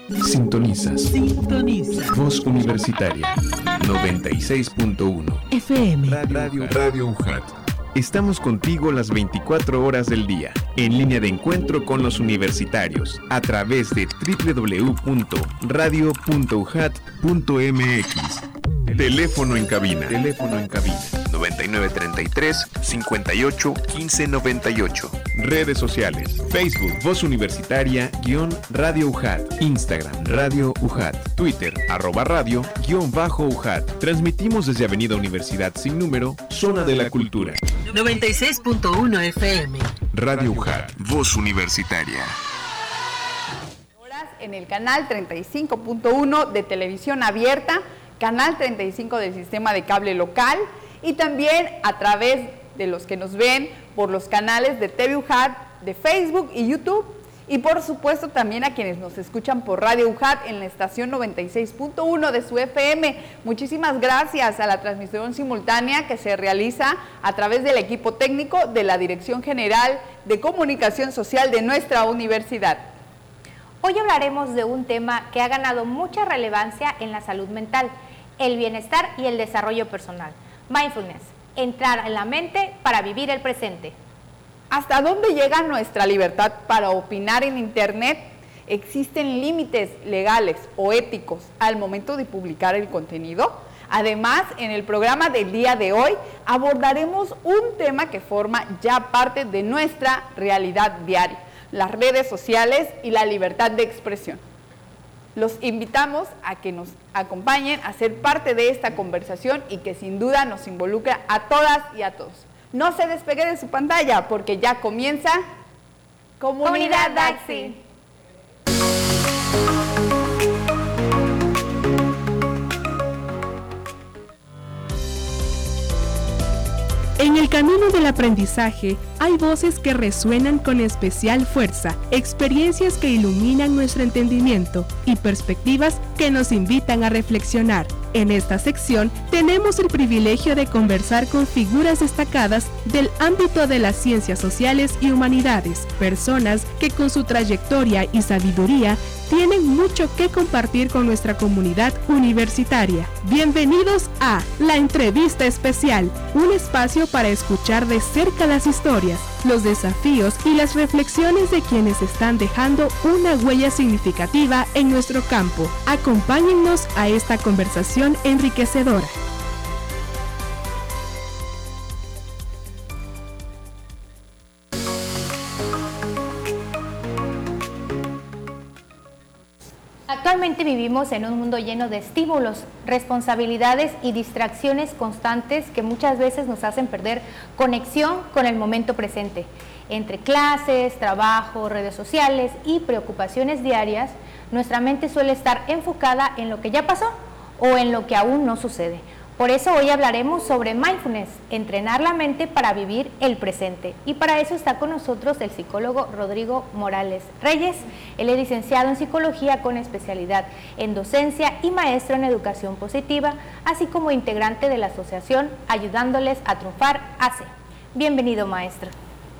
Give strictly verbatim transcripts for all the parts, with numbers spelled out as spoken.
Sintonizas. Sintoniza. Voz Universitaria noventa y seis punto uno F M. Radio, Radio U J A T. Estamos contigo las veinticuatro horas del día, en línea de encuentro con los universitarios, a través de doble u doble u doble u punto radio punto u j a t punto m x. Teléfono en cabina. Teléfono en cabina. noventa y nueve treinta y tres, cincuenta y ocho, quince noventa y ocho. Redes sociales. Facebook, Voz Universitaria, guión Radio U J A T. Instagram, Radio U J A T. Twitter, arroba radio, guión bajo U J A T. Transmitimos desde Avenida Universidad Sin Número, Zona de la Cultura. noventa y seis punto uno F M. Radio U J A T. Voz Universitaria. En el canal treinta y cinco punto uno de televisión abierta, canal treinta y cinco del sistema de cable local y también a través de los que nos ven por los canales de T V U J A T, de Facebook y YouTube, y por supuesto también a quienes nos escuchan por Radio U J A T en la estación noventa y seis punto uno de su F M. Muchísimas gracias a la transmisión simultánea que se realiza a través del equipo técnico de la Dirección General de Comunicación Social de nuestra universidad. Hoy hablaremos de un tema que ha ganado mucha relevancia en la salud mental, el bienestar y el desarrollo personal. Mindfulness, entrar en la mente para vivir el presente. ¿Hasta dónde llega nuestra libertad para opinar en Internet? ¿Existen límites legales o éticos al momento de publicar el contenido? Además, en el programa del día de hoy abordaremos un tema que forma ya parte de nuestra realidad diaria: las redes sociales y la libertad de expresión. Los invitamos a que nos acompañen a ser parte de esta conversación y que sin duda nos involucra a todas y a todos. No se despegue de su pantalla porque ya comienza Comunidad Daxi. En el camino del aprendizaje hay voces que resuenan con especial fuerza, experiencias que iluminan nuestro entendimiento y perspectivas que nos invitan a reflexionar. En esta sección tenemos el privilegio de conversar con figuras destacadas del ámbito de las ciencias sociales y humanidades, personas que con su trayectoria y sabiduría tienen mucho que compartir con nuestra comunidad universitaria. Bienvenidos a La Entrevista Especial, un espacio para escuchar de cerca las historias, los desafíos y las reflexiones de quienes están dejando una huella significativa en nuestro campo. Acompáñennos a esta conversación enriquecedora. Actualmente vivimos en un mundo lleno de estímulos, responsabilidades y distracciones constantes que muchas veces nos hacen perder conexión con el momento presente. Entre clases, trabajo, redes sociales y preocupaciones diarias, nuestra mente suele estar enfocada en lo que ya pasó o en lo que aún no sucede. Por eso hoy hablaremos sobre mindfulness, entrenar la mente para vivir el presente. Y para eso está con nosotros el psicólogo Rodrigo Morales Reyes. Él es licenciado en psicología con especialidad en docencia y maestro en educación positiva, así como integrante de la asociación Ayudándoles a Triunfar A C E. Bienvenido, maestro.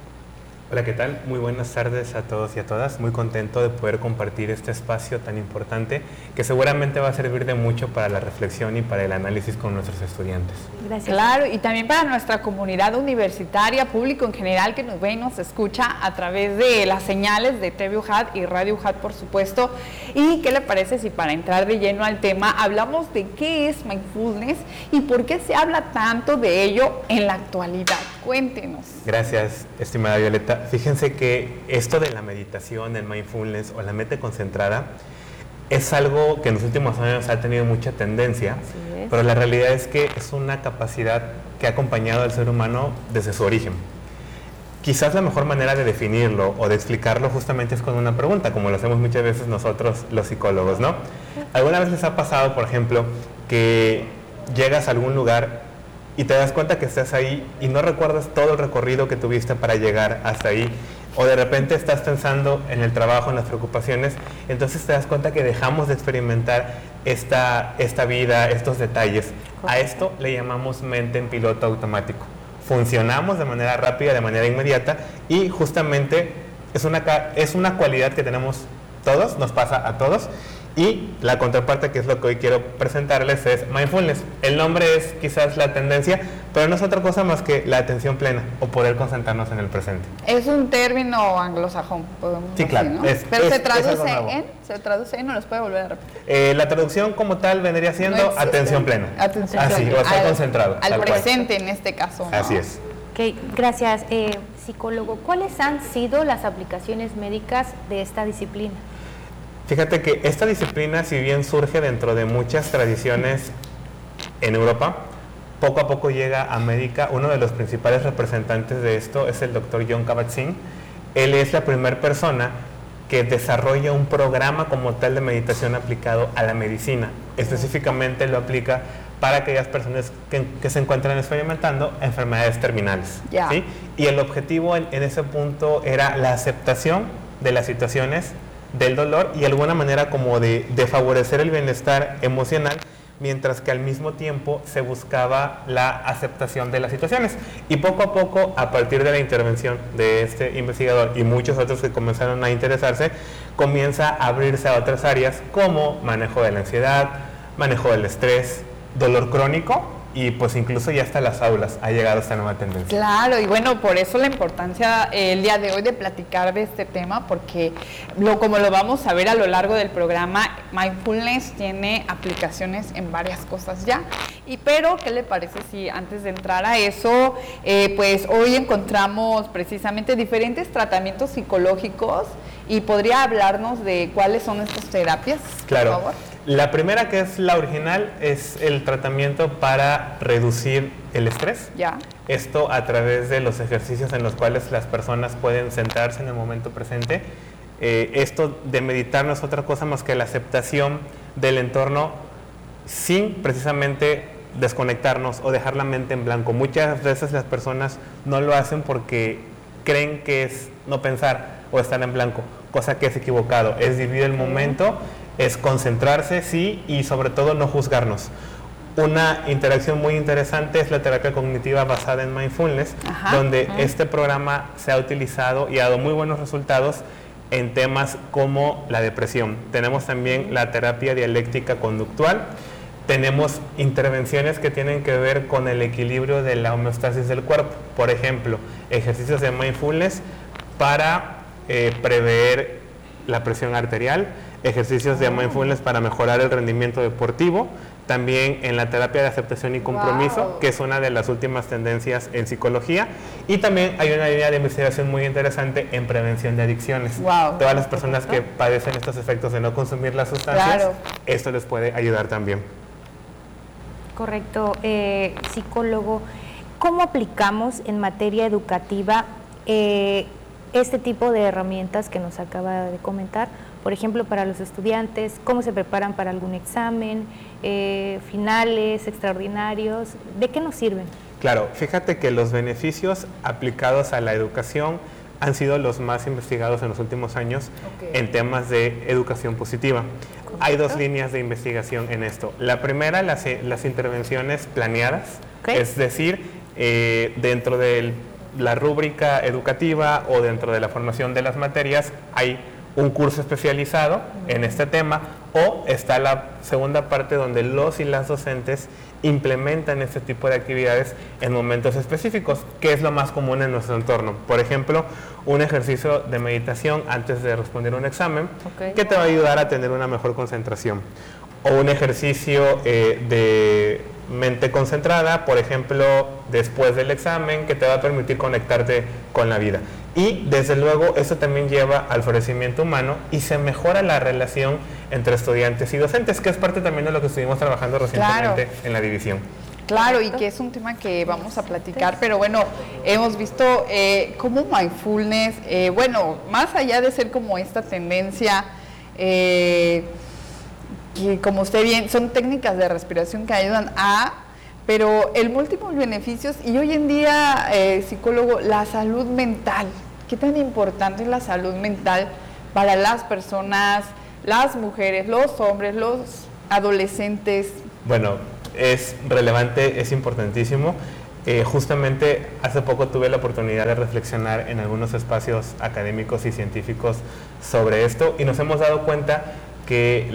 Hola, ¿qué tal? Muy buenas tardes a todos y a todas. Muy contento de poder compartir este espacio tan importante que seguramente va a servir de mucho para la reflexión y para el análisis con nuestros estudiantes. Gracias. Claro, y también para nuestra comunidad universitaria, público en general que nos ve y nos escucha a través de las señales de T V U J A T y Radio U J A T, por supuesto. ¿Y qué le parece si para entrar de lleno al tema hablamos de qué es mindfulness y por qué se habla tanto de ello en la actualidad? Cuéntenos. Gracias, estimada Violeta. Fíjense que esto de la meditación, el mindfulness o la mente concentrada es algo que en los últimos años ha tenido mucha tendencia, pero la realidad es que es una capacidad que ha acompañado al ser humano desde su origen. Quizás la mejor manera de definirlo o de explicarlo justamente es con una pregunta, como lo hacemos muchas veces nosotros los psicólogos, ¿no? ¿Alguna vez les ha pasado, por ejemplo, que llegas a algún lugar y te das cuenta que estás ahí y no recuerdas todo el recorrido que tuviste para llegar hasta ahí? O de repente estás pensando en el trabajo, en las preocupaciones, entonces te das cuenta que dejamos de experimentar esta, esta vida, estos detalles. A esto le llamamos mente en piloto automático. Funcionamos de manera rápida, de manera inmediata, y justamente es una, es una cualidad que tenemos todos, nos pasa a todos. Y la contraparte, que es lo que hoy quiero presentarles, es mindfulness. El nombre es quizás la tendencia, pero no es otra cosa más que la atención plena o poder concentrarnos en el presente. Es un término anglosajón, podemos sí, decir, claro. ¿no? Es, pero es, se traduce es en, se traduce en, ¿no los puede volver a repetir? Eh, la traducción como tal vendría siendo no atención plena. Atención Así, plena. o estar al, concentrado. Al presente cual. En este caso, ¿no? Así es. Ok, gracias. Eh, psicólogo, ¿cuáles han sido las aplicaciones médicas de esta disciplina? Fíjate que esta disciplina, si bien surge dentro de muchas tradiciones en Europa, poco a poco llega a América. Uno de los principales representantes de esto es el doctor Jon Kabat-Zinn. Él es la primera persona que desarrolla un programa como tal de meditación aplicado a la medicina. Específicamente lo aplica para aquellas personas que, que se encuentran experimentando enfermedades terminales. Yeah. ¿sí? Y el objetivo en, en ese punto era la aceptación de las situaciones del dolor y alguna manera como de, de favorecer el bienestar emocional, mientras que al mismo tiempo se buscaba la aceptación de las situaciones. Y poco a poco, a partir de la intervención de este investigador y muchos otros que comenzaron a interesarse, comienza a abrirse a otras áreas como manejo de la ansiedad, manejo del estrés, dolor crónico, y pues incluso ya hasta las aulas ha llegado esta nueva tendencia. Claro, y bueno, por eso la importancia eh, el día de hoy de platicar de este tema, porque lo, como lo vamos a ver a lo largo del programa, mindfulness tiene aplicaciones en varias cosas ya. Y pero, ¿qué le parece si antes de entrar a eso, eh, pues hoy encontramos precisamente diferentes tratamientos psicológicos y podría hablarnos de cuáles son estas terapias, claro. por favor? La primera, que es la original, es el tratamiento para reducir el estrés. Ya. Esto a través de los ejercicios en los cuales las personas pueden sentarse en el momento presente. Eh, esto de meditar no es otra cosa más que la aceptación del entorno sin precisamente desconectarnos o dejar la mente en blanco. Muchas veces las personas no lo hacen porque creen que es no pensar o estar en blanco, cosa que es equivocado. Es vivir el momento, es concentrarse, sí, y sobre todo no juzgarnos. Una interacción muy interesante es la terapia cognitiva basada en mindfulness, Ajá. donde Ajá. este programa se ha utilizado y ha dado muy buenos resultados en temas como la depresión. Tenemos también la terapia dialéctica conductual, tenemos intervenciones que tienen que ver con el equilibrio de la homeostasis del cuerpo. Por ejemplo, ejercicios de mindfulness para eh, prever la presión arterial, ejercicios de mindfulness para mejorar el rendimiento deportivo, también en la terapia de aceptación y compromiso, wow. que es una de las últimas tendencias en psicología, y también hay una línea de investigación muy interesante en prevención de adicciones. Wow. Todas las personas que padecen estos efectos de no consumir las sustancias, claro. esto les puede ayudar también. Correcto. Eh, psicólogo, ¿cómo aplicamos en materia educativa eh, este tipo de herramientas que nos acaba de comentar? Por ejemplo, para los estudiantes, ¿cómo se preparan para algún examen, eh, finales, extraordinarios? ¿De qué nos sirven? Claro, fíjate que los beneficios aplicados a la educación han sido los más investigados en los últimos años okay. en temas de educación positiva. ¿Correcto? Hay dos líneas de investigación en esto. La primera, las, las intervenciones planeadas, okay. es decir, eh, dentro de la rúbrica educativa o dentro de la formación de las materias hay un curso especializado en este tema, o está la segunda parte donde los y las docentes implementan este tipo de actividades en momentos específicos, que es lo más común en nuestro entorno. Por ejemplo, un ejercicio de meditación antes de responder un examen, okay. que te va a ayudar a tener una mejor concentración. O un ejercicio eh, de mente concentrada, por ejemplo, después del examen, que te va a permitir conectarte con la vida. Y desde luego eso también lleva al florecimiento humano y se mejora la relación entre estudiantes y docentes, que es parte también de lo que estuvimos trabajando recientemente claro. en la división. Claro, y que es un tema que vamos a platicar, pero bueno, hemos visto eh, cómo mindfulness, eh, bueno, más allá de ser como esta tendencia, eh, que como usted bien, son técnicas de respiración que ayudan a... pero el múltiples beneficios, y hoy en día, eh, psicólogo, la salud mental. ¿Qué tan importante es la salud mental para las personas, las mujeres, los hombres, los adolescentes? Bueno, es relevante, es importantísimo. Eh, justamente hace poco tuve la oportunidad de reflexionar en algunos espacios académicos y científicos sobre esto y nos hemos dado cuenta que